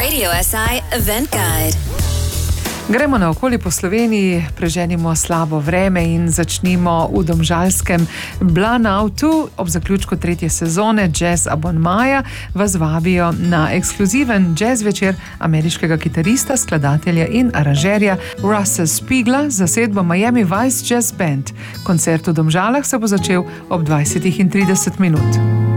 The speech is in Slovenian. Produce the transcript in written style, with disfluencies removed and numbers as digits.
Radio SI Event Guide. Gremo naokoli po Sloveniji, preženimo slabo vreme in začnimo v domžalskem Blanautu. Ob zaključku 3. sezone Jazz Abonmaja vas vabijo na ekskluziven jazz večer ameriškega kitarista, skladatelja in aranžerja Russa Spiegla z zasedbo Miami Vice Jazz Band. Koncert v Domžalah se bo začel ob 20:30.